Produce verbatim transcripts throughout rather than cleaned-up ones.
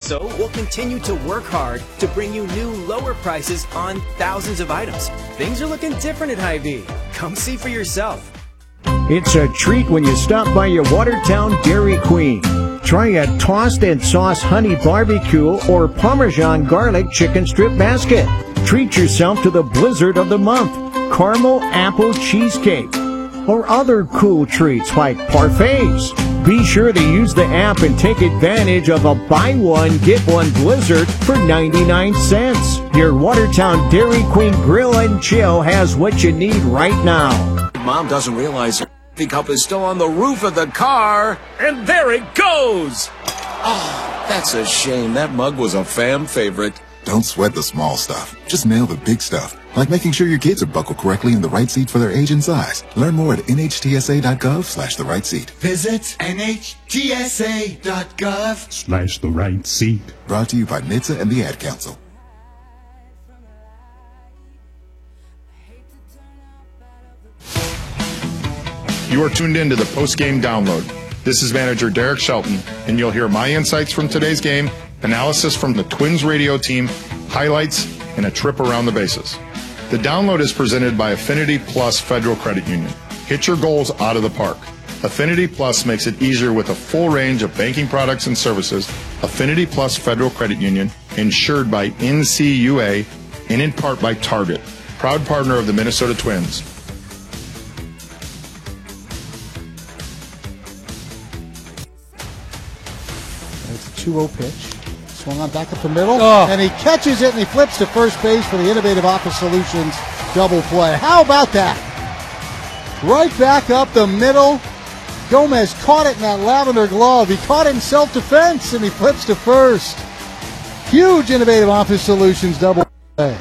So we'll continue to work hard to bring you new, lower prices on thousands of items. Things are looking different at Hy-Vee. Come see for yourself. It's a treat when you stop by your Watertown Dairy Queen. Try a tossed and sauce honey barbecue or Parmesan garlic chicken strip basket. Treat yourself to the blizzard of the month, caramel apple cheesecake, or other cool treats like parfaits. Be sure to use the app and take advantage of a buy one, get one blizzard for ninety-nine cents. Your Watertown Dairy Queen Grill and Chill has what you need right now. Mom doesn't realize her coffee cup is still on the roof of the car. And there it goes! Oh, that's a shame. That mug was a fan favorite. Don't sweat the small stuff. Just nail the big stuff. Like making sure your kids are buckled correctly in the right seat for their age and size. Learn more at nhtsa.gov slash the right seat. Visit nhtsa.gov slash the right seat. Brought to you by N H T S A and the Ad Council. You are tuned in to the post-game download. This is manager Derek Shelton, and you'll hear my insights from today's game, analysis from the Twins radio team, highlights, and a trip around the bases. The download is presented by Affinity Plus Federal Credit Union. Hit your goals out of the park. Affinity Plus makes it easier with a full range of banking products and services. Affinity Plus Federal Credit Union, insured by N C U A and in part by Target, proud partner of the Minnesota Twins. It's a two oh pitch. Swung on back up the middle, oh. and he catches it, and he flips to first base for the Innovative Office Solutions double play. How about that? Right back up the middle. Gomez caught it in that lavender glove. He caught it in self-defense, and he flips to first. Huge Innovative Office Solutions double play.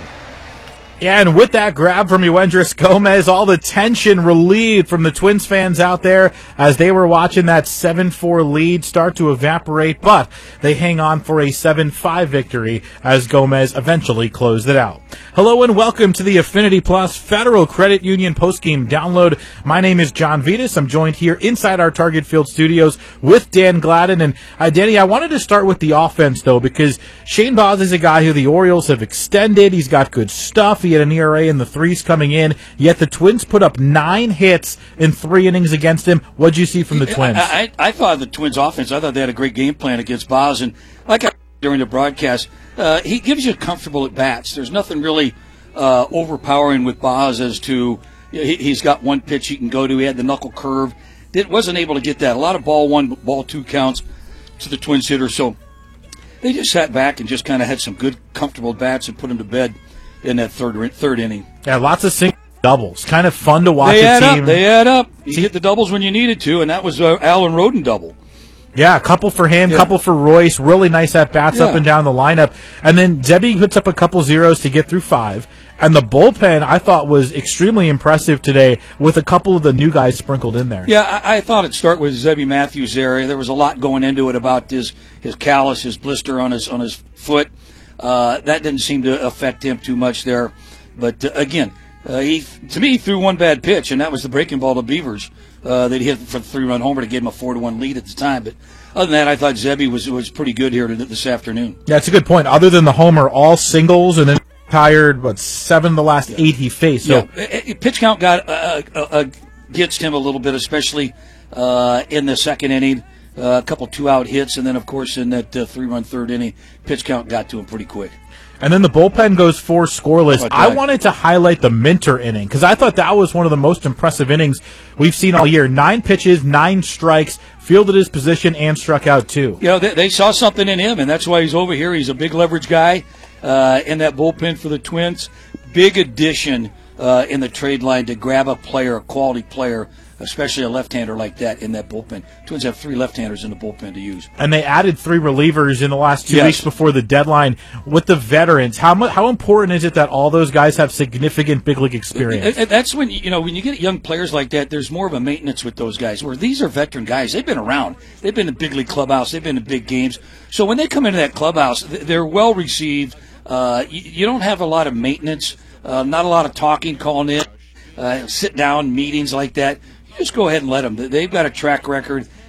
Yeah, and with that grab from Yuendrys Gomez, all the tension relieved from the Twins fans out there as they were watching that seven four lead start to evaporate, but they hang on for a seven five victory as Gomez eventually closed it out. Hello and welcome to the Affinity Plus Federal Credit Union postgame download. My name is John Vitas. I'm joined here inside our Target Field studios with Dan Gladden. And uh, Danny, I wanted to start with the offense, though, because Shane Baz is a guy who the Orioles have extended. He's got good stuff. He had an E R A in the threes coming in, yet the Twins put up nine hits in three innings against him. What'd you see from the Twins? I, I, I thought the Twins offense, I thought they had a great game plan against Baz, and like I during the broadcast, uh, he gives you comfortable at bats. There's nothing really uh, overpowering with Baz as to he, he's got one pitch he can go to. He had the knuckle curve. Did, wasn't able to get that. A lot of ball one, ball two counts to the Twins hitter, so they just sat back and just kind of had some good, comfortable bats and put them to bed in that third third inning. Yeah, lots of single doubles. Kind of fun to watch they a add team. Up, they add up. You See, hit the doubles when you needed to, and that was uh, Alan Roden double. Yeah, a couple for him, a yeah. couple for Royce. Really nice at-bats yeah. up and down the lineup. And then Zebby puts up a couple zeros to get through five. And the bullpen, I thought, was extremely impressive today with a couple of the new guys sprinkled in there. Yeah, I, I thought it'd start with Zebby Matthews there. There was a lot going into it about his, his callus, his blister on his on his foot. Uh, that didn't seem to affect him too much there. But, uh, again, uh, he to me, he threw one bad pitch, and that was the breaking ball to Beavers uh, that he hit for the three-run homer to give him a four to one lead at the time. But other than that, I thought Zebby was was pretty good here this afternoon. Yeah, that's a good point. Other than the homer, all singles, and then tired, what, seven of the last yeah. eight he faced. So yeah. Pitch count got uh, uh, against him a little bit, especially uh, in the second inning. Uh, a couple two-out hits, and then, of course, in that uh, three-run third inning, pitch count got to him pretty quick. And then the bullpen goes four scoreless. I wanted to highlight the Minter inning because I thought that was one of the most impressive innings we've seen all year. Nine pitches, nine strikes, fielded his position, and struck out two. You know, they, they saw something in him, and that's why he's over here. He's a big leverage guy uh, in that bullpen for the Twins. Big addition uh, in the trade line to grab a player, a quality player, especially a left-hander like that in that bullpen. Twins have three left-handers in the bullpen to use. And they added three relievers in the last two yes. weeks before the deadline with the veterans. How mu- how important is it that all those guys have significant big league experience? That's when, you know, when you get young players like that, there's more of a maintenance with those guys, where these are veteran guys. They've been around. They've been in big league clubhouse. They've been in big games. So when they come into that clubhouse, they're well received. Uh, you, you don't have a lot of maintenance, uh, not a lot of talking, calling in, uh, sit-down meetings like that. Just go ahead and let them. They've got a track record.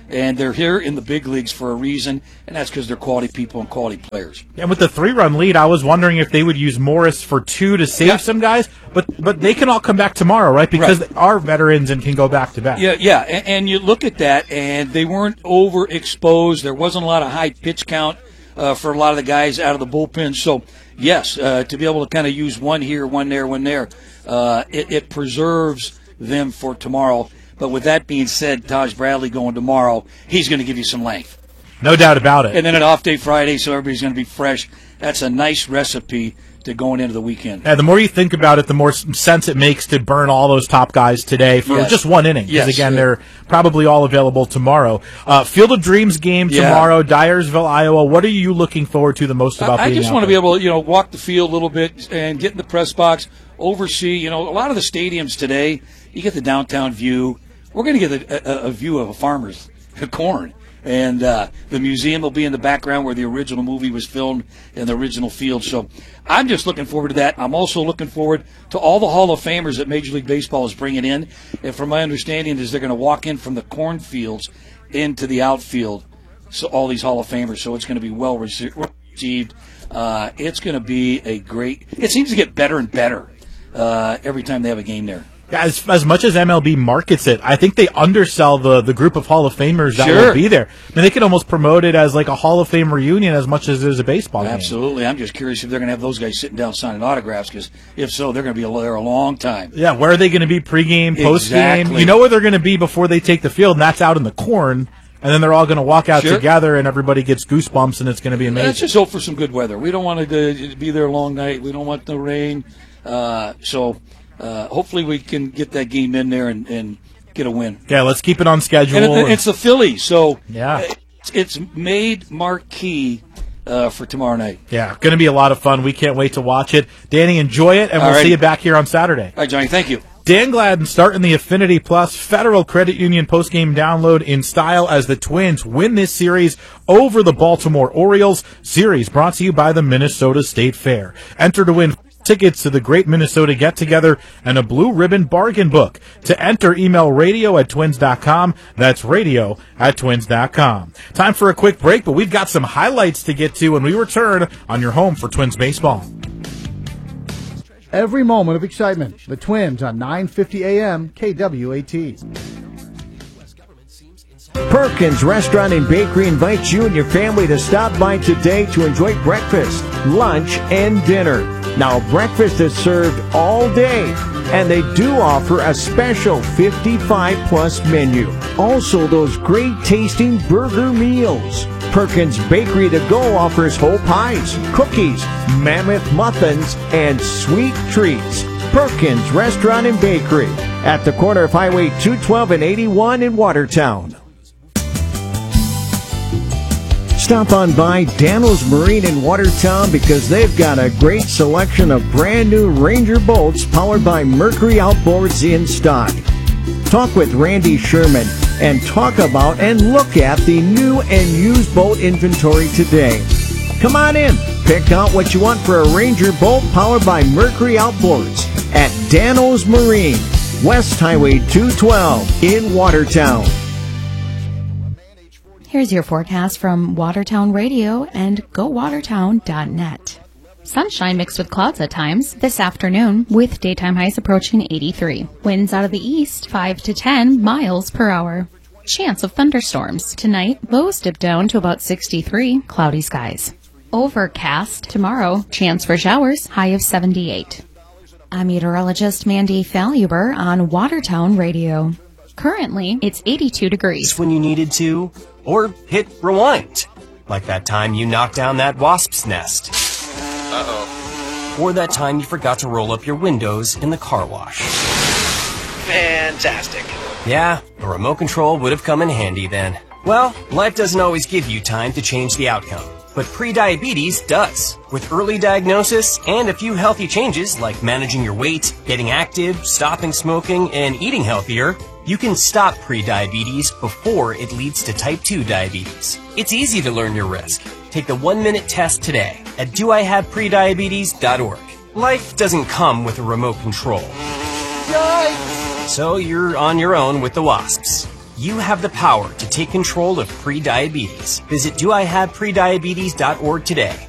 And they're here in the big leagues for a reason, and that's because they're quality people and quality players. And with the three-run lead, I was wondering if they would use Morris for two to save yeah. some guys, but but they can all come back tomorrow, right? Because right. they are veterans and can go back to back. Yeah, yeah. And, and you look at that, and they weren't overexposed. There wasn't a lot of high pitch count uh, for a lot of the guys out of the bullpen. So, yes, uh, to be able to kind of use one here, one there, one there, uh, it, it preserves them for tomorrow. But with that being said, Taj Bradley going tomorrow, he's going to give you some length. No doubt about it. And then an off day Friday, so everybody's going to be fresh. That's a nice recipe to going into the weekend. And the more you think about it, the more sense it makes to burn all those top guys today for yes. just one inning. Because, yes. again, they're probably all available tomorrow. Uh, Field of Dreams game tomorrow, yeah. Dyersville, Iowa. What are you looking forward to the most about I, being I just out want to there? be able to, you know, walk the field a little bit and get in the press box, oversee. You know, a lot of the stadiums today, you get the downtown view. We're going to get a, a, a view of a farmer's corn. And uh, the museum will be in the background where the original movie was filmed in the original field. So I'm just looking forward to that. I'm also looking forward to all the Hall of Famers that Major League Baseball is bringing in. And from my understanding is they're going to walk in from the cornfields into the outfield, so all these Hall of Famers. So it's going to be well received. Uh, it's going to be a great – it seems to get better and better uh, every time they have a game there. As as much as M L B markets it, I think they undersell the, the group of Hall of Famers that sure. will be there. I mean, they can almost promote it as like a Hall of Fame reunion as much as it is a baseball game. Absolutely. I'm just curious if they're going to have those guys sitting down signing autographs, because if so, they're going to be there a long time. Yeah, where are they going to be pregame, postgame? Exactly. You know where they're going to be before they take the field, and that's out in the corn. And then they're all going to walk out sure. together, and everybody gets goosebumps, and it's going to be amazing. Let's just hope for some good weather. We don't want to be there a long night. We don't want the rain. Uh, so... Uh, hopefully we can get that game in there and, and get a win. Yeah, let's keep it on schedule. And it, it's the Phillies, so yeah, it's, it's made marquee uh, for tomorrow night. Yeah, going to be a lot of fun. We can't wait to watch it. Danny, enjoy it, and we'll Alrighty. see you back here on Saturday. All right, Johnny, thank you. Dan Gladden starting the Affinity Plus Federal Credit Union postgame download in style as the Twins win this series over the Baltimore Orioles. Series brought to you by the Minnesota State Fair. Enter to win tickets to the Great Minnesota Get-Together and a Blue Ribbon Bargain Book. To enter, email radio at twins dot com. That's radio at twins dot com. Time for a quick break, but we've got some highlights to get to when we return on your home for Twins baseball. Every moment of excitement. The Twins on nine fifty A M K W A T. Perkins Restaurant and Bakery invites you and your family to stop by today to enjoy breakfast, lunch, and dinner. Now, breakfast is served all day, and they do offer a special fifty-five plus menu. Also, those great tasting burger meals. Perkins Bakery to Go offers whole pies, cookies, mammoth muffins, and sweet treats. Perkins Restaurant and Bakery at the corner of Highway two twelve and eighty-one in Watertown. Stop on by Dano's Marine in Watertown because they've got a great selection of brand new Ranger boats powered by Mercury Outboards in stock. Talk with Randy Sherman and talk about and look at the new and used boat inventory today. Come on in. Pick out what you want for a Ranger boat powered by Mercury Outboards at Dano's Marine, West Highway two twelve in Watertown. Here's your forecast from Watertown Radio and go watertown dot net. Sunshine mixed with clouds at times this afternoon with daytime highs approaching eighty-three. Winds out of the east five to ten miles per hour. Chance of thunderstorms. Tonight, lows dip down to about sixty-three, cloudy skies. Overcast tomorrow, chance for showers, high of seventy-eight. I'm meteorologist Mandy Faluber on Watertown Radio. Currently, it's eighty-two degrees. When you needed to, or hit rewind, like that time you knocked down that wasp's nest. Uh-oh. Or that time you forgot to roll up your windows in the car wash. Fantastic. Yeah, a remote control would have come in handy then. Well, life doesn't always give you time to change the outcome, but prediabetes does. With early diagnosis and a few healthy changes like managing your weight, getting active, stopping smoking, and eating healthier, you can stop prediabetes before it leads to type two diabetes. It's easy to learn your risk. Take the one-minute test today at do I have prediabetes dot org. Life doesn't come with a remote control. Yikes! So you're on your own with the wasps. You have the power to take control of prediabetes. Visit do I have prediabetes dot org today.